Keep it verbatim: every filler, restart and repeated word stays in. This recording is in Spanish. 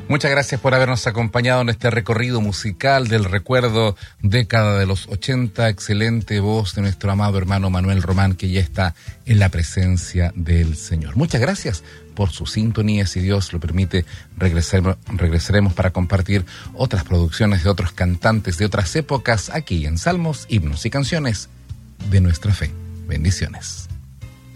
Muchas gracias por habernos acompañado en este recorrido musical del recuerdo, década de los ochenta. Excelente voz de nuestro amado hermano Manuel Román, que ya está en la presencia del Señor. Muchas gracias por su sintonía. Si Dios lo permite, regresaremos, regresaremos para compartir otras producciones de otros cantantes de otras épocas aquí en Salmos, Himnos y Canciones de nuestra fe. Bendiciones.